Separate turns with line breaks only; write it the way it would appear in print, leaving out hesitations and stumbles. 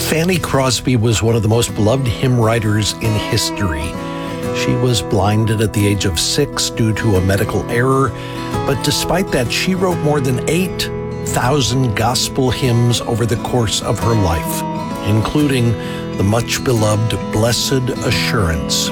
Fanny Crosby was one of the most beloved hymn writers in history. She was blinded at the age of 6 due to a medical error, but despite that, she wrote more than 8,000 gospel hymns over the course of her life, including the much beloved Blessed Assurance.